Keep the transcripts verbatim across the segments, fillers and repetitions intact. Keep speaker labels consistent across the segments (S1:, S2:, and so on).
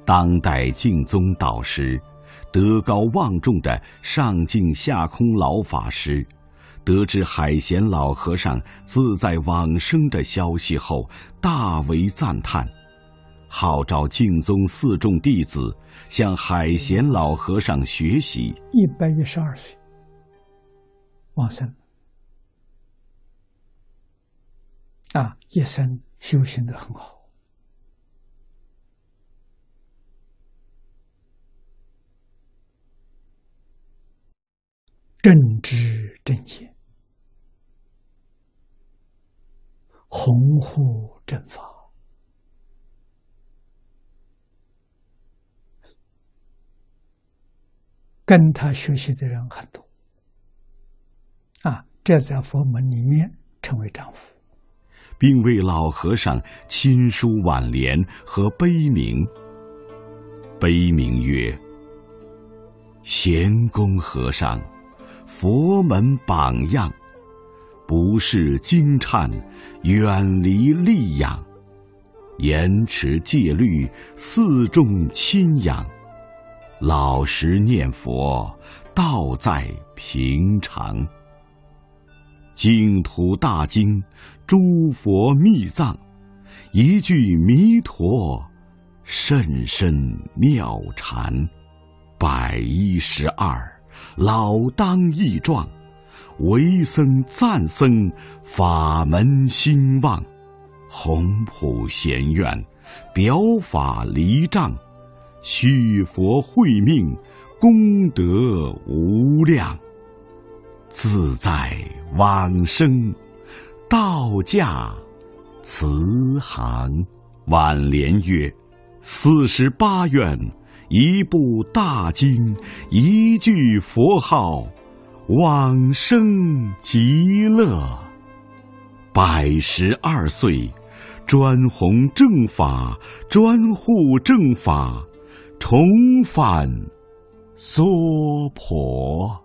S1: 当代净宗导师，德高望重的上净下空老法师，得知海贤老和尚自在往生的消息后，大为赞叹，号召净宗四众弟子向海贤老和尚学习。
S2: 一百一十二岁往生啊，一生修行得很好。正知正见，弘护正法，跟他学习的人很多啊，这在佛门里面称为丈夫，
S1: 并为老和尚亲书挽联和碑铭。碑铭曰：贤公和尚，佛门榜样，不是经忏，远离戾养，严持戒律，四众亲仰，老实念佛，道在平常。净土大经，诸佛密藏，一句弥陀，甚深妙禅。百一十二，老当益壮，为僧赞僧，法门兴旺。宏普贤愿，表法离障，续佛慧命，功德无量。自在往生，道驾慈航。挽联曰：四十八愿，一部大经，一句佛号，往生极乐。百十二岁，专弘正法，专护正法，重返娑婆。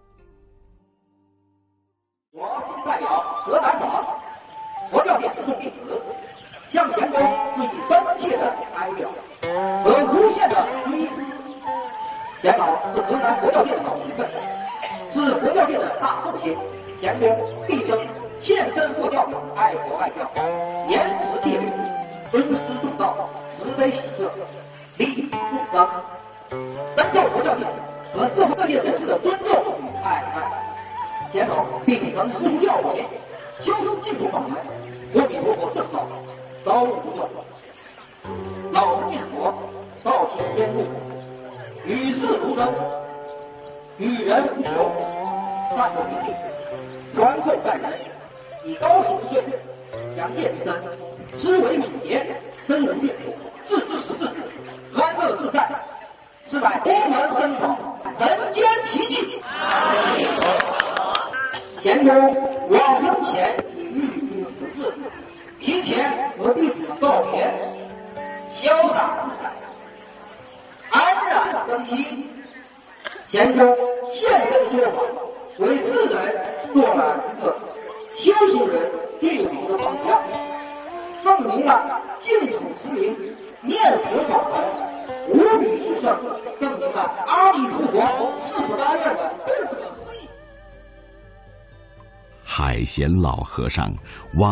S3: 我今代表河南省佛教界四众弟子，向贤公致以深切的哀悼和无限的追思。贤老是河南佛教界的老前辈，是佛教界的大寿星。贤公毕生献身佛教，爱国爱教，严持戒律，尊师重道，慈悲喜舍，利益众生，深受佛教界和社会各界人士的尊重与爱戴。贤老秉承师父教诲，修持净土法门，阿弥陀佛圣号高度不断，老实念佛，道行天路，与世无争，与人无求，淡泊平静，宽厚待人，以高品之税，扬业之身，思维敏捷，身无越途，自知实质，安乐自在，是乃佛门僧宝，人间奇迹。贤公往生前已预知时至，提前和弟子们告别，潇洒自在，安然生息。贤公现身说法，为世人做了一个修行人最好的榜样，证明了净土持名念佛法门无比殊胜，证明了阿弥陀佛四十八愿的不可思议。
S1: 海贤老和尚往